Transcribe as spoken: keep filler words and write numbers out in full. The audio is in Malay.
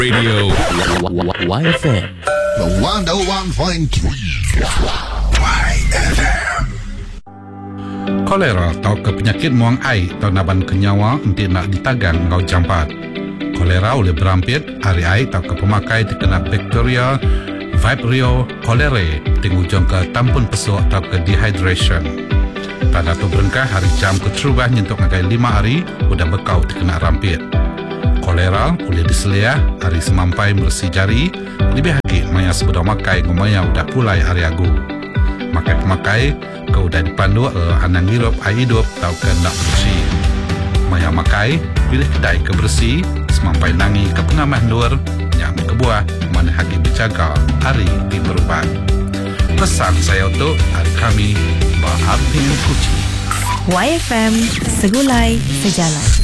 Radio Y F M. The one oh one point three Y F M. Kolera atau ke penyakit muang air atau naban kenyawa nanti nak ditagang ngau jampat. Kolera boleh berampit hari air atau ke pemakai terkena bakteria Vibrio cholerae tingujung ke tampun pesuk atau ke dehydration. Pada tu berengkah hari jam keterubah nyentuk ngagai lima hari udah bekau terkena rampit. Kolera boleh diseliah hari semampai bersih jari lebih lagi maya sebelum makai ngomaya udah pulai hari agu. Makai pemakai kau udah dipandu uh, anang hirup air hidup tau ke nak bersih. Maya makai pilih kedai kebersih semampai nangi ke pengamah luar yang kebuah mana hagi berjaga hari di berubat. Pesan saya untuk hari kami Baharpin Kuci. Y F M Segulai Sejalan.